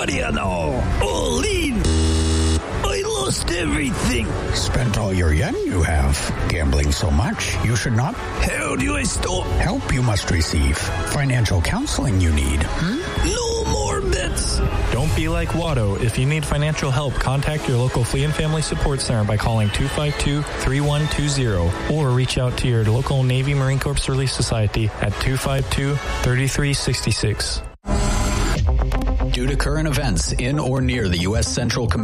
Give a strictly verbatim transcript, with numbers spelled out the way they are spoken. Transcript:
What do you know? All in. I lost everything. Spent all your yen you have. Gambling so much, you should not. How do I stop? Help you must receive. Financial counseling you need. Hmm? No more bets. Don't be like Watto. If you need financial help, contact your local Flea and Family Support Center by calling two five two, three one two zero or reach out to your local Navy Marine Corps Relief Society at two five two, three three six six. Due to current events in or near the U S Central Command